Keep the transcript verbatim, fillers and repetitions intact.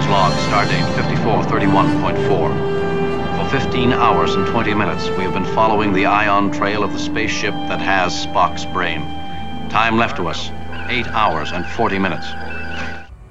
log, stardate fifty-four thirty-one point four. For fifteen hours and twenty minutes, we have been following the ion trail of the spaceship that has Spock's brain. Time left to us, eight hours and forty minutes.